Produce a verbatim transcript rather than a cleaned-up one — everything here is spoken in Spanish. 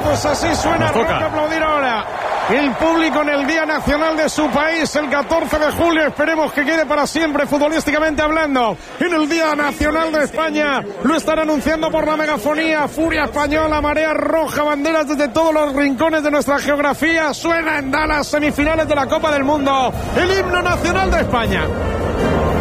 Pues así suena, habrá que aplaudir ahora. El público en el Día Nacional de su país, el catorce de julio, esperemos que quede para siempre futbolísticamente hablando. En el Día Nacional de España, lo están anunciando por la megafonía, Furia Española, Marea Roja, banderas desde todos los rincones de nuestra geografía. Suena en Dallas, semifinales de la Copa del Mundo, el himno nacional de España.